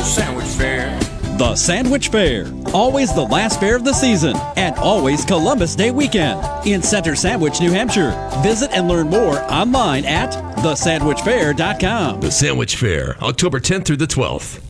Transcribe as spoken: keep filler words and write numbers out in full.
Sandwich Fair. The Sandwich Fair, always the last fair of the season, and always Columbus Day weekend in Center Sandwich, New Hampshire. Visit and learn more online at the sandwich fair dot com. The Sandwich Fair, October tenth through the twelfth.